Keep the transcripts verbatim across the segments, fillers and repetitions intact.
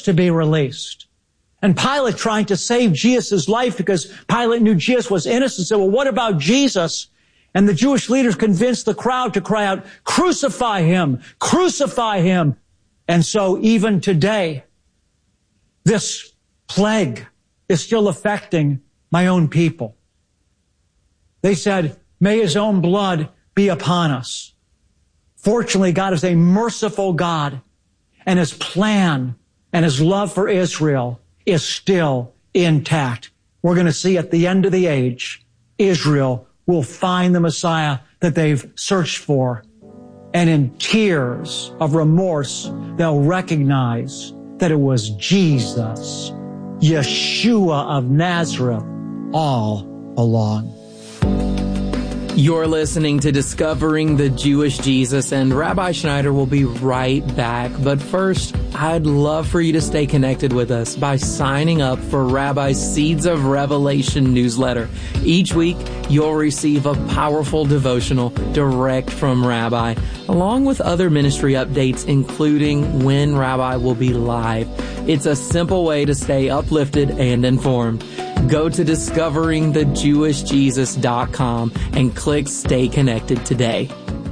to be released. And Pilate, trying to save Jesus' life because Pilate knew Jesus was innocent, said, well, what about Jesus? And the Jewish leaders convinced the crowd to cry out, crucify him, crucify him. And so even today, this plague is still affecting my own people. They said, may his own blood be upon us. Fortunately, God is a merciful God, and his plan and his love for Israel is still intact. We're going to see at the end of the age, Israel will find the Messiah that they've searched for. And in tears of remorse, they'll recognize that it was Jesus, Yeshua of Nazareth, all along. You're listening to Discovering the Jewish Jesus, and Rabbi Schneider will be right back. But first, I'd love for you to stay connected with us by signing up for Rabbi's Seeds of Revelation newsletter. Each week, you'll receive a powerful devotional direct from Rabbi, along with other ministry updates, including when Rabbi will be live. It's a simple way to stay uplifted and informed. Go to discovering the jewish jesus dot com and click Stay Connected today.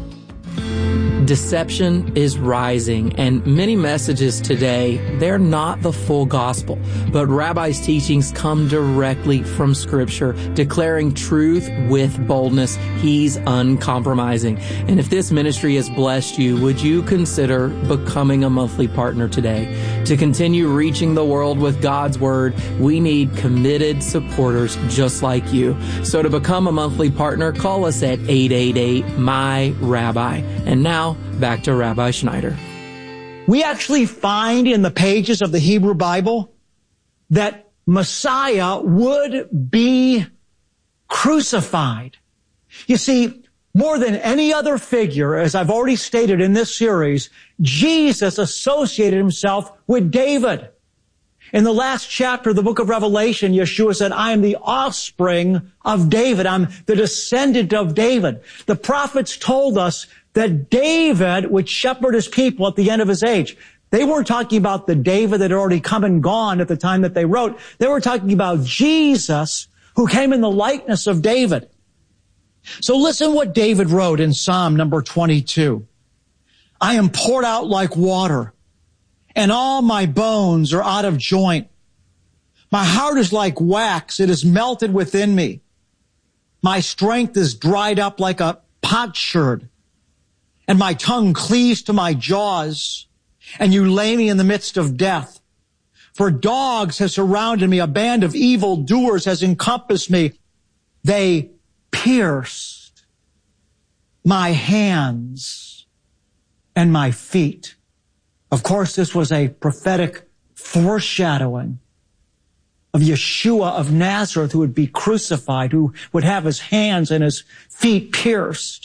Deception is rising, and many messages today, they're not the full gospel, but Rabbi's teachings come directly from Scripture, declaring truth with boldness. He's uncompromising. And if this ministry has blessed you, would you consider becoming a monthly partner today? To continue reaching the world with God's Word, we need committed supporters just like you. So to become a monthly partner, call us at eight eight eight, M Y, Rabbi. And now, back to Rabbi Schneider. We actually find in the pages of the Hebrew Bible that Messiah would be crucified. You see, more than any other figure, as I've already stated in this series, Jesus associated himself with David. In the last chapter of the book of Revelation, Yeshua said, I am the offspring of David. I'm the descendant of David. The prophets told us that David would shepherd his people at the end of his age. They weren't talking about the David that had already come and gone at the time that they wrote. They were talking about Jesus, who came in the likeness of David. So listen what David wrote in Psalm number twenty-two. I am poured out like water, and all my bones are out of joint. My heart is like wax. It is melted within me. My strength is dried up like a potsherd, and my tongue cleaves to my jaws, and you lay me in the midst of death. For dogs have surrounded me. A band of evil doers has encompassed me. They pierced my hands and my feet. Of course, this was a prophetic foreshadowing of Yeshua of Nazareth, who would be crucified, who would have his hands and his feet pierced.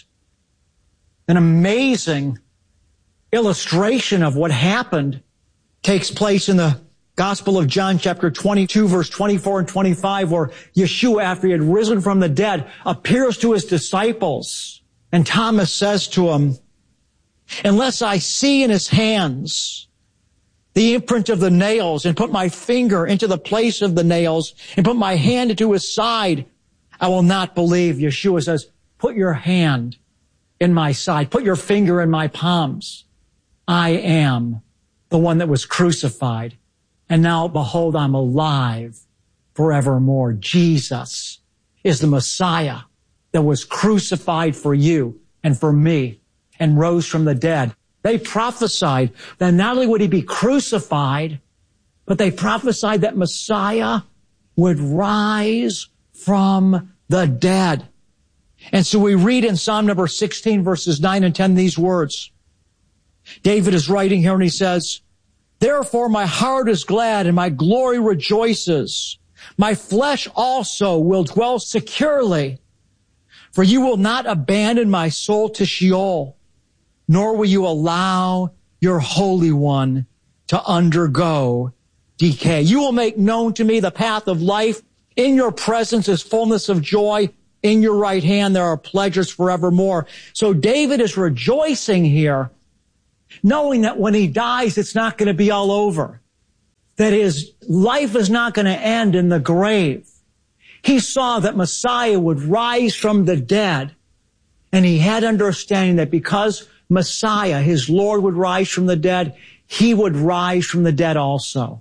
An amazing illustration of what happened takes place in the Gospel of John, chapter twenty-two, verse twenty-four and twenty-five, where Yeshua, after he had risen from the dead, appears to his disciples. And Thomas says to him, unless I see in his hands the imprint of the nails, and put my finger into the place of the nails, and put my hand into his side, I will not believe. Yeshua says, put your hand in my side, put your finger in my palms. I am the one that was crucified. And now, behold, I'm alive forevermore. Jesus is the Messiah that was crucified for you and for me and rose from the dead. They prophesied that not only would he be crucified, but they prophesied that Messiah would rise from the dead. And so we read in Psalm number sixteen, verses nine and ten, these words. David is writing here and he says, therefore my heart is glad and my glory rejoices. My flesh also will dwell securely, for you will not abandon my soul to Sheol, nor will you allow your Holy One to undergo decay. You will make known to me the path of life. In your presence is fullness of joy. In your right hand there are pleasures forevermore. So David is rejoicing here, knowing that when he dies, it's not going to be all over. that his life is not going to end in the grave. He saw that Messiah would rise from the dead, and he had understanding that because Messiah, his Lord, would rise from the dead, he would rise from the dead also.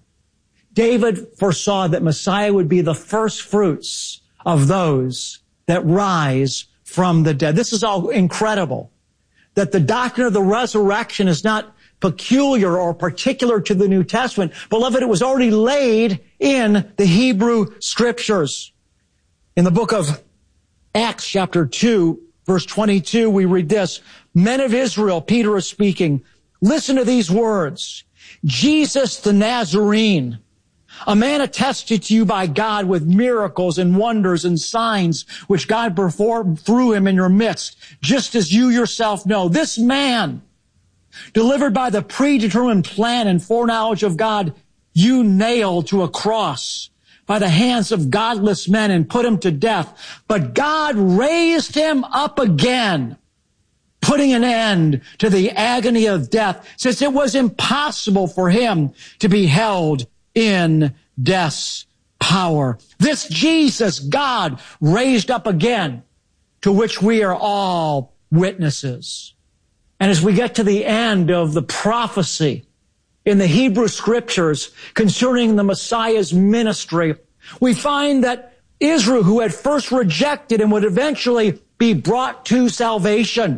David foresaw that Messiah would be the first fruits of those that rise from the dead. This is all incredible, that the doctrine of the resurrection is not peculiar or particular to the New Testament. Beloved, it was already laid in the Hebrew Scriptures. In the book of Acts chapter two, verse twenty-two, we read this: Men of Israel, Peter is speaking, listen to these words. Jesus the Nazarene, a man attested to you by God with miracles and wonders and signs which God performed through him in your midst, just as you yourself know. This man, delivered by the predetermined plan and foreknowledge of God, you nailed to a cross by the hands of godless men and put him to death. But God raised him up again, putting an end to the agony of death, since it was impossible for him to be held in death's power. This Jesus God raised up again, to which we are all witnesses. And as we get to the end of the prophecy in the Hebrew Scriptures concerning the Messiah's ministry, we find that Israel, who had first rejected him, would eventually be brought to salvation.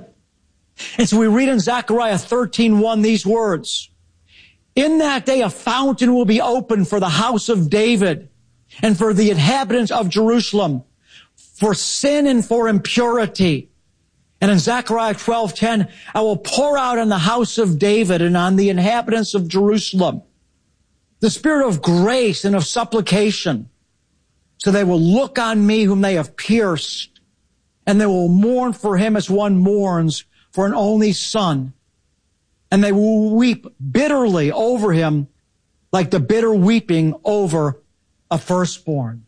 And so we read in Zechariah thirteen one these words: In that day a fountain will be opened for the house of David and for the inhabitants of Jerusalem, for sin and for impurity. And in Zechariah twelve ten, I will pour out on the house of David and on the inhabitants of Jerusalem the spirit of grace and of supplication, so they will look on me whom they have pierced, and they will mourn for him as one mourns for an only son, and they will weep bitterly over him like the bitter weeping over a firstborn.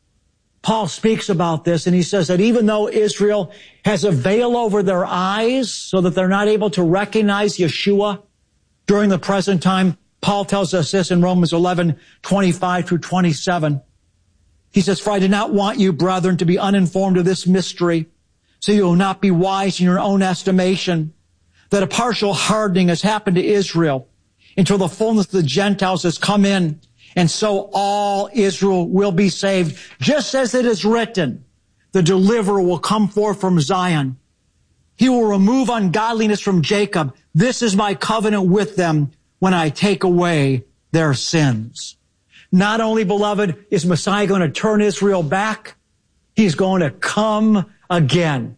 Paul speaks about this, and he says that even though Israel has a veil over their eyes so that they're not able to recognize Yeshua during the present time, Paul tells us this in Romans eleven twenty-five through twenty-seven. He says, For I did not want you, brethren, to be uninformed of this mystery, so you will not be wise in your own estimation, that a partial hardening has happened to Israel until the fullness of the Gentiles has come in, and so all Israel will be saved. Just as it is written, the deliverer will come forth from Zion. He will remove ungodliness from Jacob. This is my covenant with them when I take away their sins. Not only, beloved, is Messiah going to turn Israel back, he's going to come again.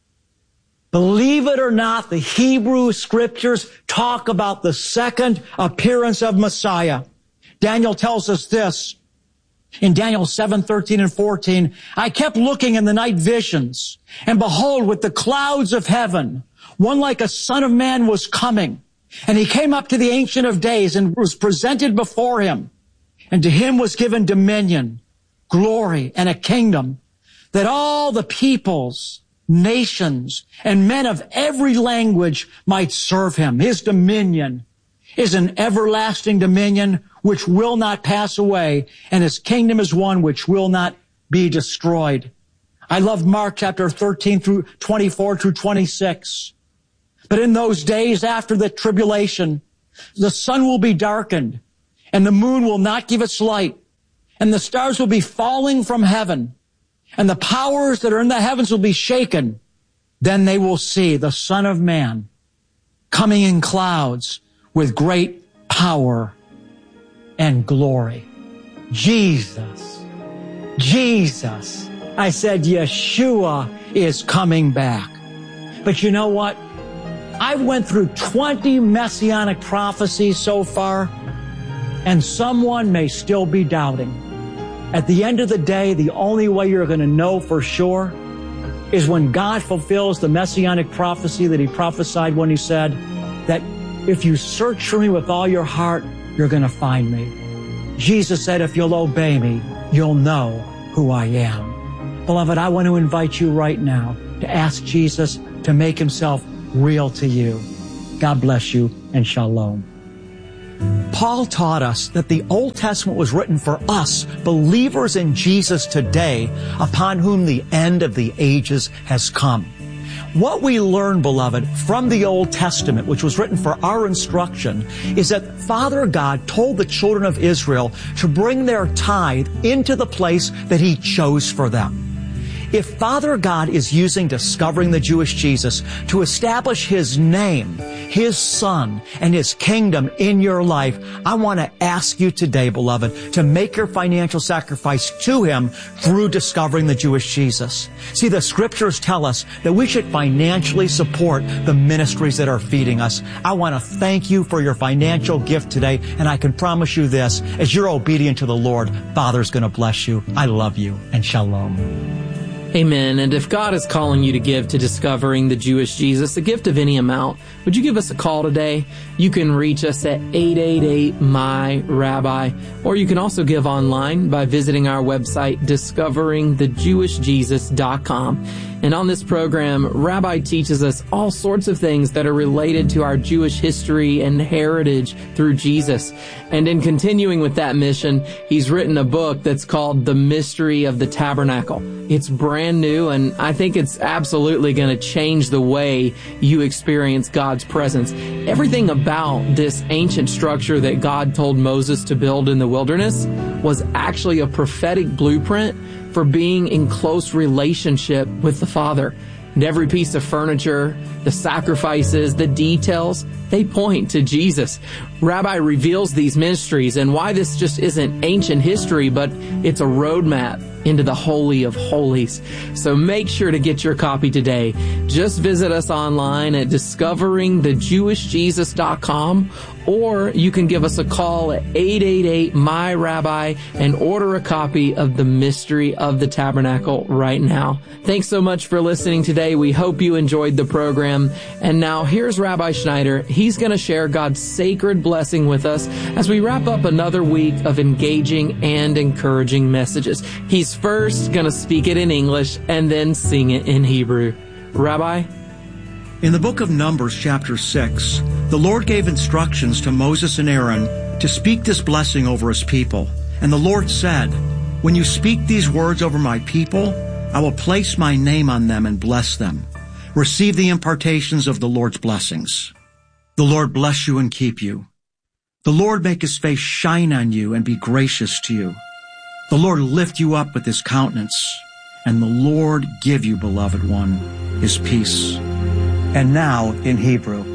Believe it or not, the Hebrew Scriptures talk about the second appearance of Messiah. Daniel tells us this in Daniel seven thirteen and fourteen. I kept looking in the night visions, and behold, with the clouds of heaven, one like a son of man was coming. And he came up to the Ancient of Days and was presented before him. And to him was given dominion, glory, and a kingdom, that all the peoples, nations, and men of every language might serve him. His dominion is an everlasting dominion which will not pass away, and his kingdom is one which will not be destroyed. I love Mark chapter thirteen through twenty-four through twenty-six. But in those days after the tribulation, the sun will be darkened, and the moon will not give its light, and the stars will be falling from heaven, and the powers that are in the heavens will be shaken. Then they will see the Son of Man coming in clouds with great power and glory. Jesus, Jesus. I said Yeshua is coming back. But you know what? I went through twenty messianic prophecies so far, and someone may still be doubting. At the end of the day, the only way you're going to know for sure is when God fulfills the messianic prophecy that he prophesied when he said that if you search for me with all your heart, you're going to find me. Jesus said, if you'll obey me, you'll know who I am. Beloved, I want to invite you right now to ask Jesus to make himself real to you. God bless you and shalom. Paul Paul taught us that the Old Testament was written for us, believers in Jesus today, upon whom the end of the ages has come. What we learn, beloved, from the Old Testament, which was written for our instruction, is that Father God told the children of Israel to bring their tithe into the place that He chose for them. If Father God is using Discovering the Jewish Jesus to establish His name, His Son, and His kingdom in your life, I want to ask you today, beloved, to make your financial sacrifice to Him through Discovering the Jewish Jesus. See, the Scriptures tell us that we should financially support the ministries that are feeding us. I want to thank you for your financial gift today, and I can promise you this, as you're obedient to the Lord, Father's going to bless you. I love you, and shalom. Amen. And if God is calling you to give to Discovering the Jewish Jesus, a gift of any amount, would you give us a call today? You can reach us at eight eight eight, M Y, Rabbi, or you can also give online by visiting our website, discovering the jewish jesus dot com. And on this program, Rabbi teaches us all sorts of things that are related to our Jewish history and heritage through Jesus. And in continuing with that mission, he's written a book that's called The Mystery of the Tabernacle. It's brand new, and I think it's absolutely going to change the way you experience God's presence. Everything about this ancient structure that God told Moses to build in the wilderness was actually a prophetic blueprint for being in close relationship with the Father. And every piece of furniture, the sacrifices, the details, they point to Jesus. Rabbi reveals these mysteries and why this just isn't ancient history, but it's a roadmap into the Holy of Holies. So make sure to get your copy today. Just visit us online at discovering the jewish jesus dot com, or you can give us a call at eight eight eight, M Y, Rabbi and order a copy of The Mystery of the Tabernacle right now. Thanks so much for listening today. We hope you enjoyed the program. And now here's Rabbi Schneider. He's going to share God's sacred blessing with us as we wrap up another week of engaging and encouraging messages. He's first going to speak it in English and then sing it in Hebrew. Rabbi? In the book of Numbers, chapter six, the Lord gave instructions to Moses and Aaron to speak this blessing over His people. And the Lord said, "When you speak these words over my people, I will place my name on them and bless them. Receive the impartations of the Lord's blessings. The Lord bless you and keep you. The Lord make His face shine on you and be gracious to you. The Lord lift you up with His countenance, and the Lord give you, beloved one, His peace." And now in Hebrew.